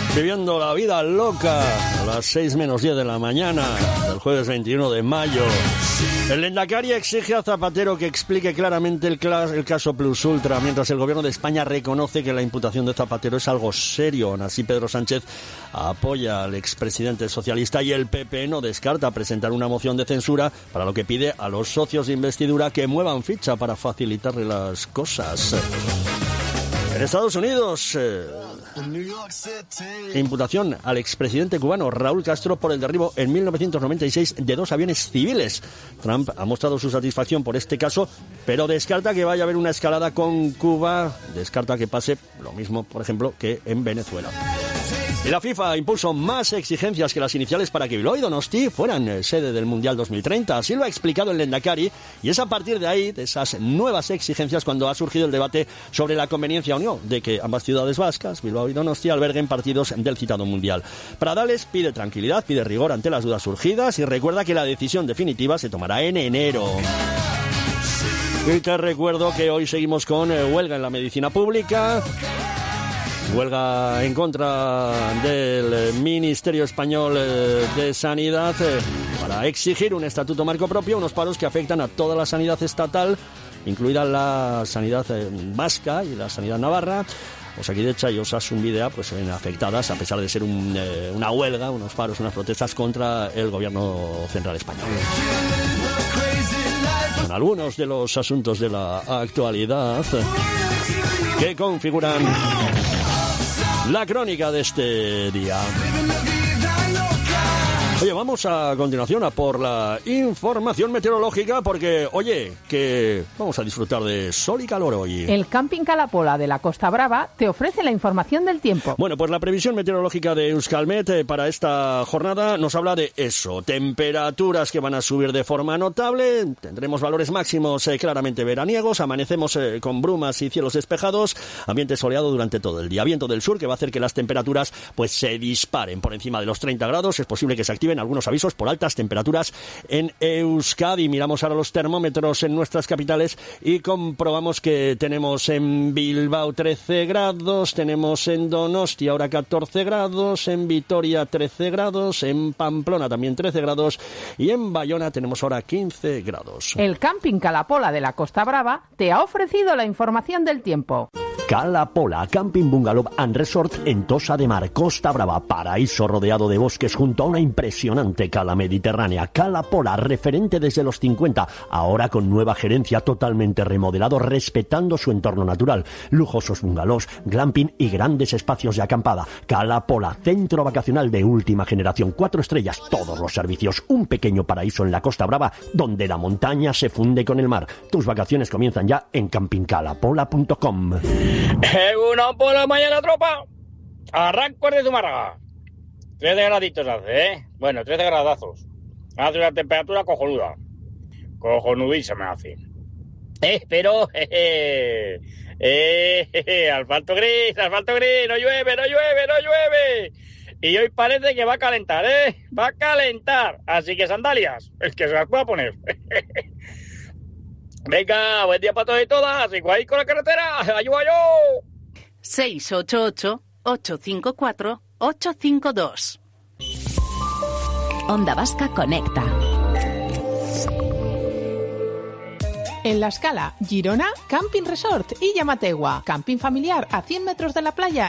Viviendo la vida loca a las 6:10 de la mañana del jueves 21 de mayo. El Lehendakari exige a Zapatero que explique claramente el caso Plus Ultra, mientras el gobierno de España reconoce que la imputación de Zapatero es algo serio. Aún así, Pedro Sánchez apoya al expresidente socialista y el PP no descarta presentar una moción de censura, para lo que pide a los socios de investidura que muevan ficha para facilitarle las cosas. En Estados Unidos, imputación al expresidente cubano Raúl Castro por el derribo en 1996 de 2 aviones civiles. Trump ha mostrado su satisfacción por este caso, pero descarta que vaya a haber una escalada con Cuba, descarta que pase lo mismo, por ejemplo, que en Venezuela. Y la FIFA impuso más exigencias que las iniciales para que Bilbao y Donosti fueran sede del Mundial 2030. Así lo ha explicado el Lehendakari, y es a partir de ahí, de esas nuevas exigencias, cuando ha surgido el debate sobre la conveniencia o no de que ambas ciudades vascas, Bilbao y Donosti, alberguen partidos del citado Mundial. Pradales pide tranquilidad, pide rigor ante las dudas surgidas y recuerda que la decisión definitiva se tomará en enero. Y te recuerdo que hoy seguimos con huelga en la medicina pública. Huelga en contra del Ministerio Español de Sanidad para exigir un estatuto marco propio, unos paros que afectan a toda la sanidad estatal, incluida la sanidad vasca y la sanidad navarra. Osakidetza y Osasun Bidea pues ven afectadas, a pesar de ser una huelga, unos paros, unas protestas contra el gobierno central español. Son algunos de los asuntos de la actualidad que configuran la crónica de este día. Oye, vamos a continuación a por la información meteorológica, porque, oye, que vamos a disfrutar de sol y calor hoy. El Camping Calapola de la Costa Brava te ofrece la información del tiempo. Bueno, pues la previsión meteorológica de Euskalmet para esta jornada nos habla de eso, temperaturas que van a subir de forma notable, tendremos valores máximos claramente veraniegos, amanecemos con brumas y cielos despejados, ambiente soleado durante todo el día, viento del sur que va a hacer que las temperaturas pues se disparen por encima de los 30 grados, es posible que se activen algunos avisos por altas temperaturas en Euskadi. Miramos ahora los termómetros en nuestras capitales y comprobamos que tenemos en Bilbao 13 grados, tenemos en Donosti ahora 14 grados, en Vitoria 13 grados, en Pamplona también 13 grados y en Bayona tenemos ahora 15 grados. El Camping Calapola de la Costa Brava te ha ofrecido la información del tiempo. Calapola, Camping Bungalow and Resort en Tossa de Mar, Costa Brava, paraíso rodeado de bosques junto a una impresionante cala mediterránea. Calapola, referente desde los 50, ahora con nueva gerencia, totalmente remodelado, respetando su entorno natural. Lujosos bungalows, glamping y grandes espacios de acampada. Calapola, centro vacacional de última generación, 4 estrellas, todos los servicios, un pequeño paraíso en la Costa Brava, donde la montaña se funde con el mar. Tus vacaciones comienzan ya en campingcalapola.com. Una por la mañana, tropa. Arranco de Zumárraga. 13 graditos hace, ¿eh? Bueno, 13 gradazos. Hace una temperatura cojonuda. Cojonudísima me hace. Pero, asfalto gris, no llueve, no llueve, no llueve. Y hoy parece que va a calentar, ¿eh? Va a calentar. Así que sandalias, el que se las pueda poner. Venga, buen día para todos y todas. Igual ahí con la carretera. ¡Ayú, ayú! 688-854-852. Onda Vasca Conecta. En La Escala, Girona, Camping Resort y Llamategua. Camping familiar a 100 metros de la playa